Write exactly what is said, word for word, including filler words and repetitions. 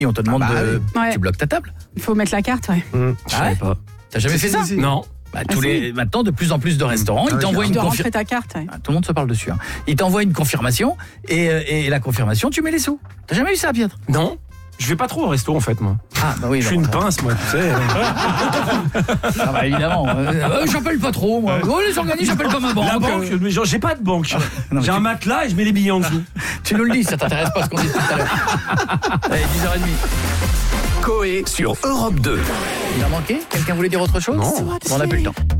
On te demande Ah bah de... oui. Ouais. Tu bloques ta table. Il faut mettre la carte, ouais. Mmh. Ah ouais pas. T'as jamais fait ça? Non. Bah, Ah tous si. les... Maintenant, de plus en plus de restaurants, Ah ils oui, t'envoient Tu une dois confirmation. rentrer ta carte, ouais. Ah, tout le monde se parle dessus. Hein. Ils t'envoient une confirmation et, euh, et la confirmation, tu mets les sous. T'as jamais eu ça, Pietre? Non. Je vais pas trop au resto en fait moi. Ah bah oui. Je suis bon, une pince moi, tu sais. Ah bah évidemment. Euh, euh, j'appelle pas trop, moi. Oh, les organismes, j'appelle pas ma banque. La banque, Euh, mais genre, j'ai pas de banque. non, mais J'ai tu- un matelas et je mets les billets en dessous. Tu nous le dis, ça t'intéresse pas ce qu'on dit tout à l'heure. Allez, dix heures trente. Coé sur Europe deux. Il a manqué? Quelqu'un voulait dire autre chose? Non. Bon, on n'a plus le temps.